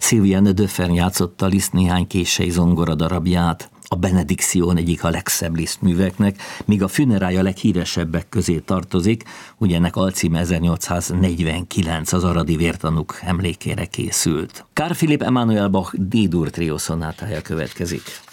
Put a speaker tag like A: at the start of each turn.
A: Sylviane de Fern játszotta Liszt néhány kései zongora darabját, a Benediktion egyik a legszebb Liszt műveknek, míg a Funérailles leghíresebbek közé tartozik, ugye ennek alcíme 1849 az aradi vértanúk emlékére készült. Carl Philipp Emanuel Bach D-dur trió szonátája következik.